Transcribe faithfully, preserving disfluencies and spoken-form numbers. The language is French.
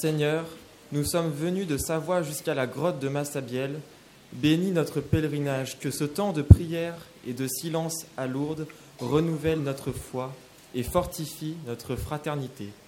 Seigneur, nous sommes venus de Savoie jusqu'à la grotte de Massabielle. Bénis notre pèlerinage, que ce temps de prière et de silence à Lourdes renouvelle notre foi et fortifie notre fraternité.